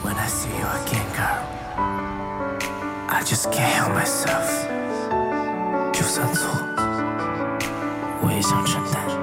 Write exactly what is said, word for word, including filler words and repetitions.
When I see you again, girl, I just can't help myself. 就算错，我也想承担。